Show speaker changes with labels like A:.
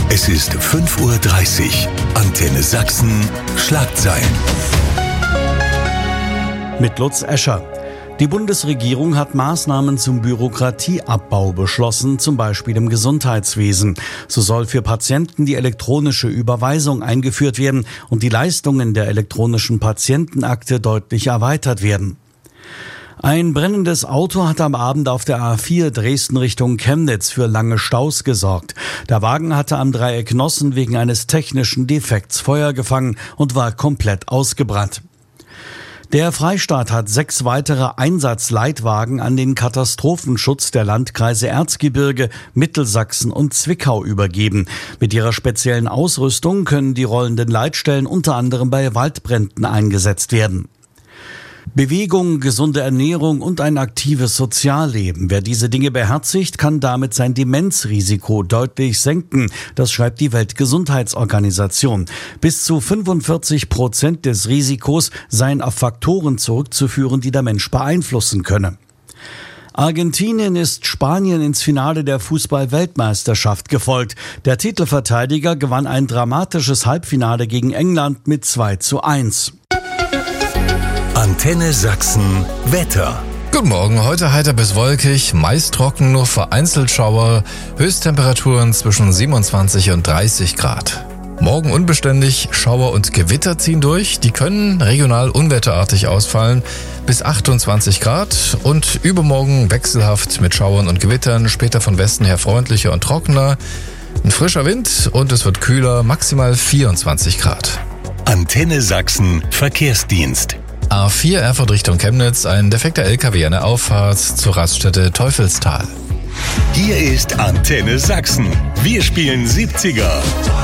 A: Es ist 5:30 Uhr. Antenne Sachsen, Schlagzeilen.
B: Mit Lutz Escher. Die Bundesregierung hat Maßnahmen zum Bürokratieabbau beschlossen, zum Beispiel im Gesundheitswesen. So soll für Patienten die elektronische Überweisung eingeführt werden und die Leistungen der elektronischen Patientenakte deutlich erweitert werden. Ein brennendes Auto hat am Abend auf der A4 Dresden Richtung Chemnitz für lange Staus gesorgt. Der Wagen hatte am Dreieck Nossen wegen eines technischen Defekts Feuer gefangen und war komplett ausgebrannt. Der Freistaat hat 6 weitere Einsatzleitwagen an den Katastrophenschutz der Landkreise Erzgebirge, Mittelsachsen und Zwickau übergeben. Mit ihrer speziellen Ausrüstung können die rollenden Leitstellen unter anderem bei Waldbränden eingesetzt werden. Bewegung, gesunde Ernährung und ein aktives Sozialleben. Wer diese Dinge beherzigt, kann damit sein Demenzrisiko deutlich senken. Das schreibt die Weltgesundheitsorganisation. Bis zu 45% des Risikos seien auf Faktoren zurückzuführen, die der Mensch beeinflussen könne. Argentinien ist Spanien ins Finale der Fußball-Weltmeisterschaft gefolgt. Der Titelverteidiger gewann ein dramatisches Halbfinale gegen England mit 2:1.
A: Antenne Sachsen, Wetter.
C: Guten Morgen, heute heiter bis wolkig, meist trocken, nur vereinzelt Schauer, Höchsttemperaturen zwischen 27 und 30 Grad. Morgen unbeständig, Schauer und Gewitter ziehen durch, die können regional unwetterartig ausfallen, bis 28 Grad und übermorgen wechselhaft mit Schauern und Gewittern, später von Westen her freundlicher und trockener, ein frischer Wind und es wird kühler, maximal 24 Grad.
A: Antenne Sachsen, Verkehrsdienst.
C: A4 Erfurt Richtung Chemnitz, ein defekter LKW an der Auffahrt zur Raststätte Teufelstal.
A: Hier ist Antenne Sachsen. Wir spielen 70er.